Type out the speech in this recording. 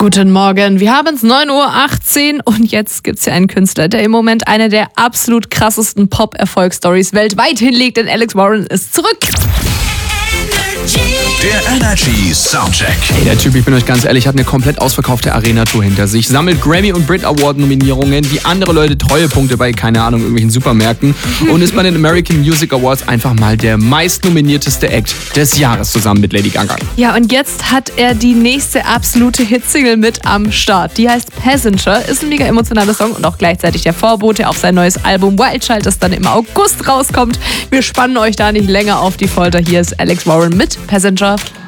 Guten Morgen, wir haben es 9:18 Uhr und jetzt gibt es hier einen Künstler, der im Moment eine der absolut krassesten Pop-Erfolgsstories weltweit hinlegt, denn Alex Warren ist zurück. Der Energy Soundcheck. Hey, der Typ, ich bin euch ganz ehrlich, hat eine komplett ausverkaufte Arena-Tour hinter sich, sammelt Grammy- und Brit-Award-Nominierungen, wie andere Leute Treuepunkte bei, keine Ahnung, irgendwelchen Supermärkten und ist bei den American Music Awards einfach mal der meistnominierteste Act des Jahres zusammen mit Lady Gaga. Ja, und jetzt hat er die nächste absolute Hitsingle mit am Start. Die heißt Passenger, ist ein mega emotionaler Song und auch gleichzeitig der Vorbote auf sein neues Album Wild Child, das dann im August rauskommt. Wir spannen euch da nicht länger auf die Folter. Hier ist Alex Warren mit Passenger.